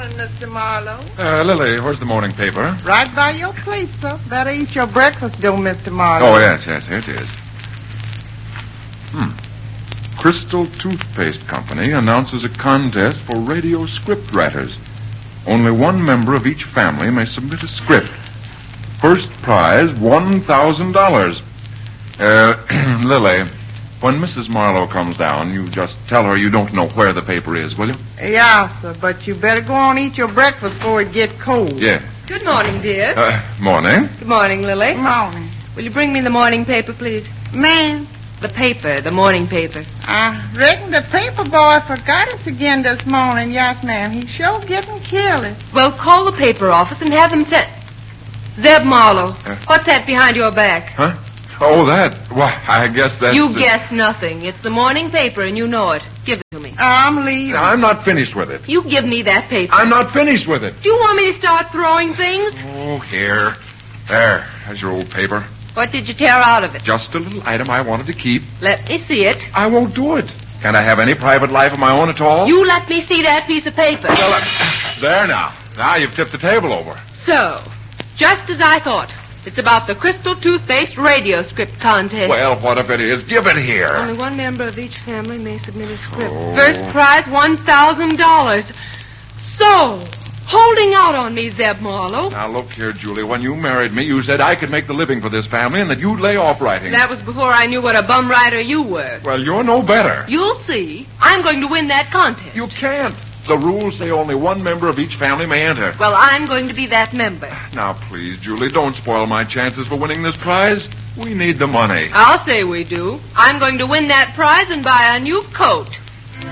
morning, Mr. Marlowe. Lily, where's the morning paper? Right by your plate, sir. Better eat your breakfast, though, Mr. Marlowe. Oh, yes, here it is. Crystal Toothpaste Company announces a contest for radio script writers. Only one member of each family may submit a script. First prize, $1,000. Lily, when Mrs. Marlowe comes down, you just tell her you don't know where the paper is, will you? Yeah, sir, but you better go on and eat your breakfast before it gets cold. Yes. Good morning, dear. Morning. Good morning, Lily. Morning. Will you bring me the morning paper, please? Man, The paper, the morning paper. I reckon the paper boy forgot us again this morning. Yes, ma'am. He's sure getting careless. Well, call the paper office and have them sent. Zeb Marlowe, what's that behind your back? Huh? Oh, that. Why, I guess that's... You guess nothing. It's the morning paper, and you know it. Give it to me. I'm leaving. I'm not finished with it. You give me that paper. I'm not finished with it. Do you want me to start throwing things? Oh, here. There's your old paper. What did you tear out of it? Just a little item I wanted to keep. Let me see it. I won't do it. Can't I have any private life of my own at all? You let me see that piece of paper. Well, there now. Now you've tipped the table over. So, just as I thought. It's about the Crystal Toothpaste radio script contest. Well, what if it is? Give it here. Only one member of each family may submit a script. Oh. First prize, $1,000. So, holding out on me, Zeb Marlowe. Now, look here, Julie. When you married me, you said I could make the living for this family and that you'd lay off writing. That was before I knew what a bum writer you were. Well, you're no better. You'll see. I'm going to win that contest. You can't. The rules say only one member of each family may enter. Well, I'm going to be that member. Now, please, Julie, don't spoil my chances for winning this prize. We need the money. I'll say we do. I'm going to win that prize and buy a new coat.